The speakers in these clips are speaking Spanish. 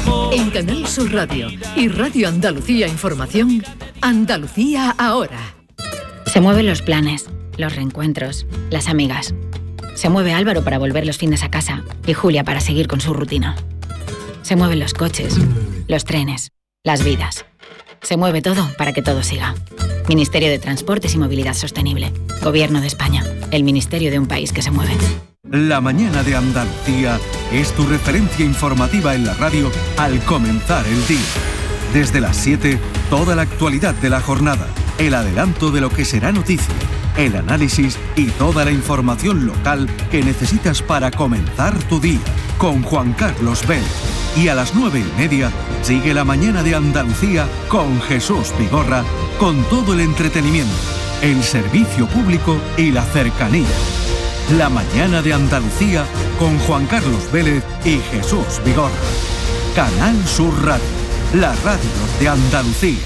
En Canal Sur Radio y Radio Andalucía Información, Andalucía ahora. Se mueven los planes, los reencuentros, las amigas. Se mueve Álvaro para volver los fines a casa y Julia para seguir con su rutina. Se mueven los coches, los trenes, las vidas. Se mueve todo para que todo siga. Ministerio de Transportes y Movilidad Sostenible. Gobierno de España. El ministerio de un país que se mueve. La mañana de Andalucía es tu referencia informativa en la radio al comenzar el día. Desde las 7, toda la actualidad de la jornada, el adelanto de lo que será noticia, el análisis y toda la información local que necesitas para comenzar tu día. Con Juan Carlos Vélez. Y a las 9:30 sigue la mañana de Andalucía con Jesús Vigorra, con todo el entretenimiento, el servicio público y la cercanía. La mañana de Andalucía con Juan Carlos Vélez y Jesús Vigorra. Canal Sur Radio, la radio de Andalucía.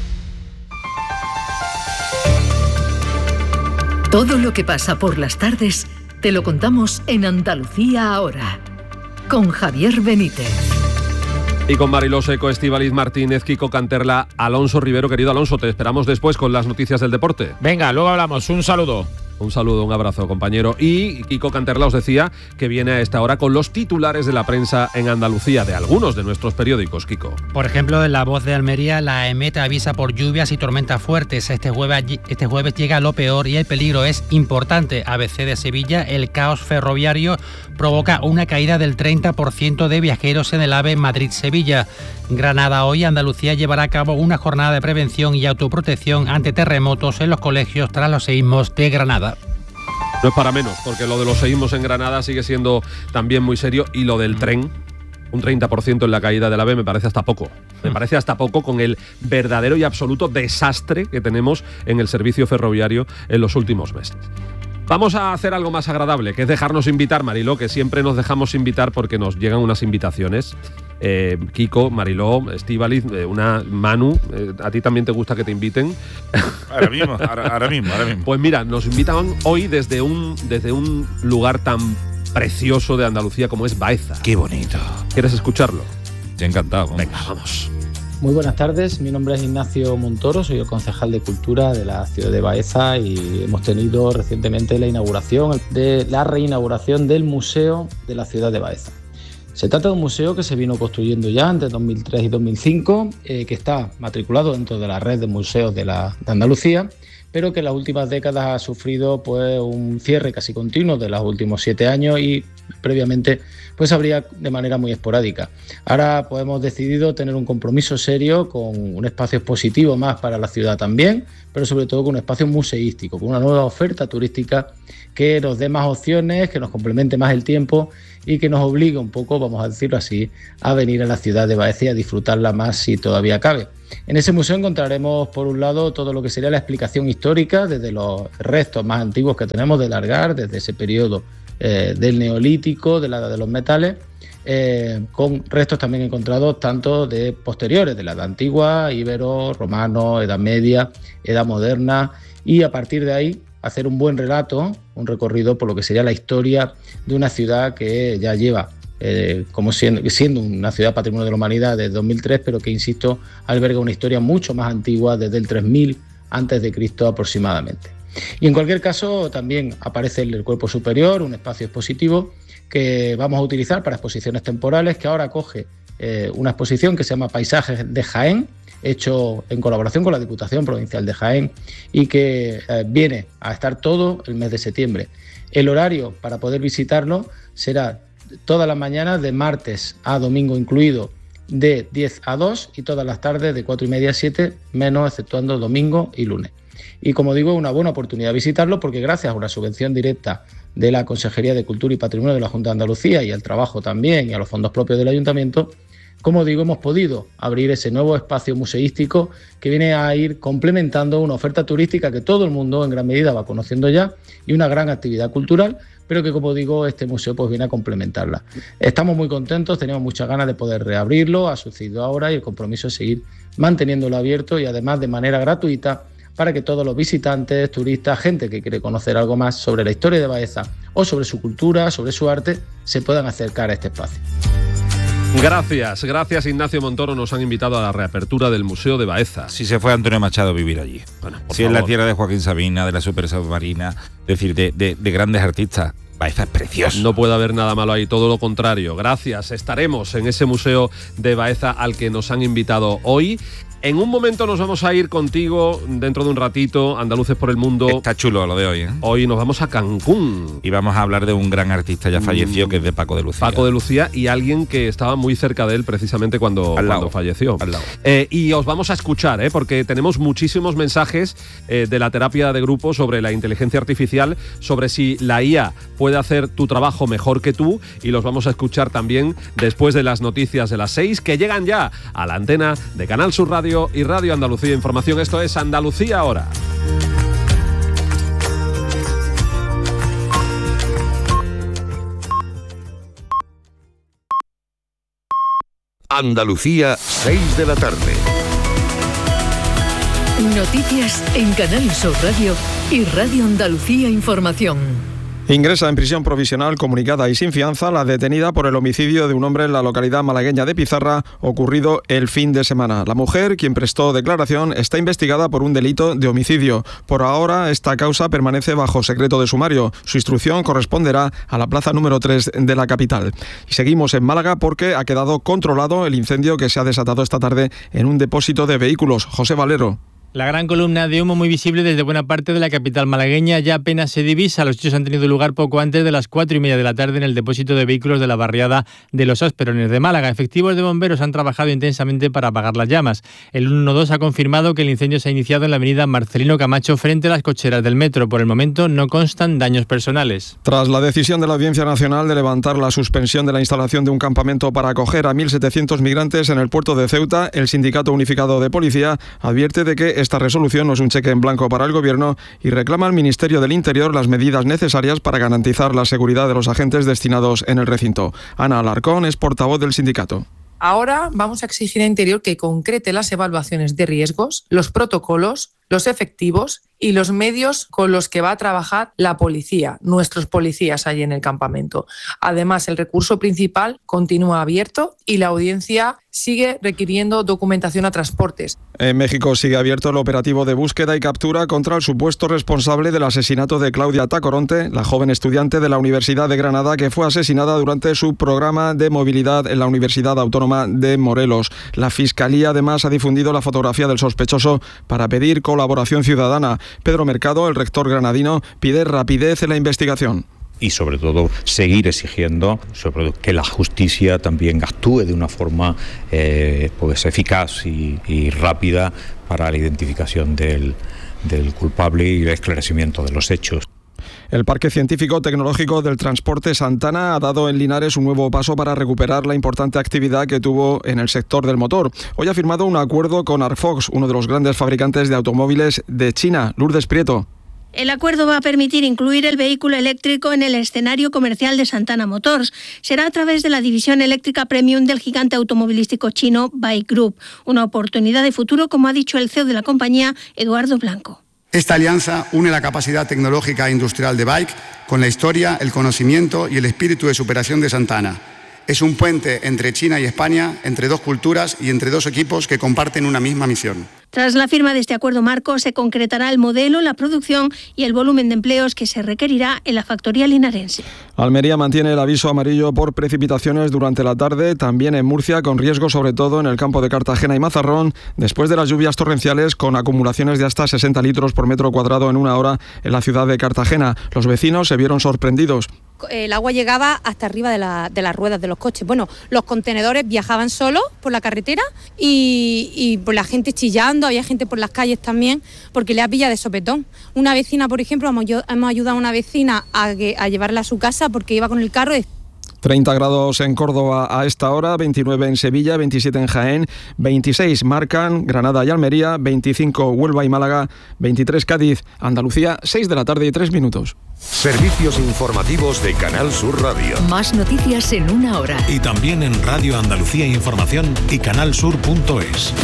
Todo lo que pasa por las tardes te lo contamos en Andalucía ahora, con Javier Benítez. Y con Mariló Seco, Estíbaliz Martínez, Kiko Canterla, Alonso Rivero. Querido Alonso, te esperamos después con las noticias del deporte. Venga, luego hablamos. Un saludo. Un saludo, un abrazo, compañero. Y Kiko Canterla os decía que viene a esta hora con los titulares de la prensa en Andalucía, de algunos de nuestros periódicos, Kiko. Por ejemplo, en La Voz de Almería, la EMET avisa por lluvias y tormentas fuertes. Este jueves llega lo peor y el peligro es importante. ABC de Sevilla, el caos ferroviario provoca una caída del 30% de viajeros en el AVE Madrid-Sevilla. Granada, hoy Andalucía llevará a cabo una jornada de prevención y autoprotección ante terremotos en los colegios tras los seísmos de Granada. No es para menos, porque lo de los seísmos en Granada sigue siendo también muy serio, y lo del tren, un 30% en la caída del AVE, me parece hasta poco. Me parece hasta poco con el verdadero y absoluto desastre que tenemos en el servicio ferroviario en los últimos meses. Vamos a hacer algo más agradable, que es dejarnos invitar, Mariló, que siempre nos dejamos invitar porque nos llegan unas invitaciones. Kiko, Mariló, Estíbaliz, Manu, ¿a ti también te gusta que te inviten? Ahora mismo. Pues mira, nos invitan hoy desde un lugar tan precioso de Andalucía como es Baeza. ¡Qué bonito! ¿Quieres escucharlo? Sí, encantado. Vamos. Venga, vamos. Muy buenas tardes, mi nombre es Ignacio Montoro, soy el concejal de Cultura de la ciudad de Baeza y hemos tenido recientemente la reinauguración del Museo de la ciudad de Baeza. Se trata de un museo que se vino construyendo ya entre 2003 y 2005, que está matriculado dentro de la red de museos de Andalucía, pero que en las últimas décadas ha sufrido pues un cierre casi continuo de los últimos 7 años y previamente pues abría de manera muy esporádica. Ahora pues hemos decidido tener un compromiso serio con un espacio expositivo más para la ciudad también, pero sobre todo con un espacio museístico, con una nueva oferta turística que nos dé más opciones, que nos complemente más el tiempo y que nos obligue un poco, vamos a decirlo así, a venir a la ciudad de Baeza y a disfrutarla más si todavía cabe. En ese museo encontraremos, por un lado, todo lo que sería la explicación histórica, desde los restos más antiguos que tenemos de Largar, desde ese periodo del Neolítico, de la Edad de los Metales, con restos también encontrados tanto de posteriores, de la Edad Antigua, Ibero, Romano, Edad Media, Edad Moderna, y a partir de ahí hacer un buen relato, un recorrido por lo que sería la historia de una ciudad que ya lleva como siendo una ciudad patrimonio de la humanidad desde 2003, pero que, insisto, alberga una historia mucho más antigua, desde el 3000 a.C. aproximadamente. Y en cualquier caso también aparece el cuerpo superior, un espacio expositivo que vamos a utilizar para exposiciones temporales, que ahora acoge una exposición que se llama Paisajes de Jaén, hecho en colaboración con la Diputación Provincial de Jaén y que viene a estar todo el mes de septiembre. El horario para poder visitarlo será todas las mañanas de martes a domingo incluido de 10 a 2 y todas las tardes de 4:30 a 7, menos exceptuando domingo y lunes. Y como digo, es una buena oportunidad de visitarlo porque gracias a una subvención directa de la Consejería de Cultura y Patrimonio de la Junta de Andalucía y al trabajo también y a los fondos propios del Ayuntamiento, como digo, hemos podido abrir ese nuevo espacio museístico que viene a ir complementando una oferta turística que todo el mundo en gran medida va conociendo ya y una gran actividad cultural, pero que, como digo, este museo pues viene a complementarla. Estamos muy contentos, tenemos muchas ganas de poder reabrirlo, ha sucedido ahora y el compromiso es seguir manteniéndolo abierto y además de manera gratuita para que todos los visitantes, turistas, gente que quiere conocer algo más sobre la historia de Baeza o sobre su cultura, sobre su arte, se puedan acercar a este espacio. Gracias Ignacio Montoro. Nos han invitado a la reapertura del Museo de Baeza. Si se fue Antonio Machado a vivir allí. Bueno, si es la tierra de Joaquín Sabina, de la Super Submarina, es decir, de grandes artistas. Baeza es precioso. No puede haber nada malo ahí, todo lo contrario. Gracias. Estaremos en ese Museo de Baeza al que nos han invitado hoy. En un momento nos vamos a ir contigo, dentro de un ratito, Andaluces por el Mundo. Está chulo lo de hoy, ¿eh? Hoy nos vamos a Cancún. Y vamos a hablar de un gran artista ya fallecido, que es de Paco de Lucía. Paco de Lucía, y alguien que estaba muy cerca de él precisamente cuando falleció. Al lado. Y os vamos a escuchar, porque tenemos muchísimos mensajes de la terapia de grupo sobre la inteligencia artificial, sobre si la IA puede hacer tu trabajo mejor que tú, y los vamos a escuchar también después de las noticias de las 6, que llegan ya a la antena de Canal Sur Radio y Radio Andalucía Información. Esto es Andalucía Ahora. Andalucía, 6 de la tarde. Noticias en Canal Sur Radio y Radio Andalucía Información. Ingresa en prisión provisional comunicada y sin fianza la detenida por el homicidio de un hombre en la localidad malagueña de Pizarra, ocurrido el fin de semana. La mujer, quien prestó declaración, está investigada por un delito de homicidio. Por ahora, esta causa permanece bajo secreto de sumario. Su instrucción corresponderá a la plaza número 3 de la capital. Y seguimos en Málaga porque ha quedado controlado el incendio que se ha desatado esta tarde en un depósito de vehículos. José Valero. La gran columna de humo muy visible desde buena parte de la capital malagueña ya apenas se divisa. Los hechos han tenido lugar poco antes de las 4:30 de la tarde en el depósito de vehículos de la barriada de Los Asperones de Málaga. Efectivos de bomberos han trabajado intensamente para apagar las llamas. El 112 ha confirmado que el incendio se ha iniciado en la avenida Marcelino Camacho frente a las cocheras del metro. Por el momento no constan daños personales. Tras la decisión de la Audiencia Nacional de levantar la suspensión de la instalación de un campamento para acoger a 1.700 migrantes en el puerto de Ceuta, el Sindicato Unificado de Policía advierte de que esta resolución no es un cheque en blanco para el Gobierno y reclama al Ministerio del Interior las medidas necesarias para garantizar la seguridad de los agentes destinados en el recinto. Ana Alarcón es portavoz del sindicato. Ahora vamos a exigir a Interior que concrete las evaluaciones de riesgos, los protocolos, los efectivos y los medios con los que va a trabajar la policía, nuestros policías allí en el campamento. Además, el recurso principal continúa abierto y la audiencia sigue requiriendo documentación a transportes. En México sigue abierto el operativo de búsqueda y captura contra el supuesto responsable del asesinato de Claudia Tacoronte, la joven estudiante de la Universidad de Granada que fue asesinada durante su programa de movilidad en la Universidad Autónoma de Morelos. La Fiscalía además ha difundido la fotografía del sospechoso para pedir colaboración ciudadana. Pedro Mercado, el rector granadino, pide rapidez en la investigación. Y sobre todo seguir exigiendo sobre todo que la justicia también actúe de una forma eficaz y rápida para la identificación del culpable y el esclarecimiento de los hechos. El Parque Científico Tecnológico del Transporte Santana ha dado en Linares un nuevo paso para recuperar la importante actividad que tuvo en el sector del motor. Hoy ha firmado un acuerdo con Arfox, uno de los grandes fabricantes de automóviles de China. Lourdes Prieto. El acuerdo va a permitir incluir el vehículo eléctrico en el escenario comercial de Santana Motors. Será a través de la división eléctrica premium del gigante automovilístico chino Bike Group. Una oportunidad de futuro, como ha dicho el CEO de la compañía, Eduardo Blanco. Esta alianza une la capacidad tecnológica e industrial de Bike con la historia, el conocimiento y el espíritu de superación de Santana. Es un puente entre China y España, entre dos culturas y entre dos equipos que comparten una misma misión. Tras la firma de este acuerdo marco, se concretará el modelo, la producción y el volumen de empleos que se requerirá en la factoría linarense. Almería mantiene el aviso amarillo por precipitaciones durante la tarde, también en Murcia, con riesgo sobre todo en el campo de Cartagena y Mazarrón, después de las lluvias torrenciales con acumulaciones de hasta 60 litros por metro cuadrado en una hora en la ciudad de Cartagena. Los vecinos se vieron sorprendidos. El agua llegaba hasta arriba de las ruedas de los coches. Bueno, los contenedores viajaban solos por la carretera y por la gente chillando, había gente por las calles también, porque le ha pillado de sopetón. Una vecina, por ejemplo, hemos ayudado a una vecina a llevarla a su casa porque iba con el carro. 30 grados en Córdoba a esta hora, 29 en Sevilla, 27 en Jaén, 26 marcan Granada y Almería, 25 Huelva y Málaga, 23 Cádiz, Andalucía, 6 de la tarde y 3 minutos. Servicios informativos de Canal Sur Radio. Más noticias en una hora. Y también en Radio Andalucía Información y canalsur.es.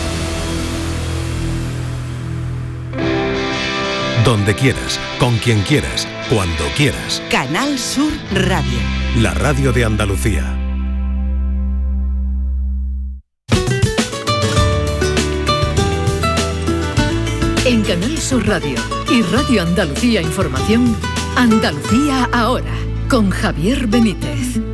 Donde quieras, con quien quieras, cuando quieras. Canal Sur Radio. La radio de Andalucía. Canal Sur Radio y Radio Andalucía Información, Andalucía Ahora, con Javier Benítez.